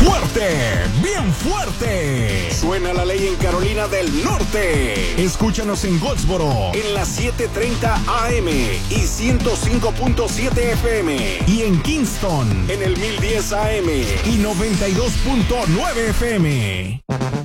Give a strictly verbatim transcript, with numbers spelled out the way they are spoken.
fuerte, bien fuerte. Suena la ley en Carolina del Norte. Escúchanos en Goldsboro en las setecientos treinta A M y ciento cinco punto siete F M. Y en Kingston en el mil diez A M y noventa y dos punto nueve F M.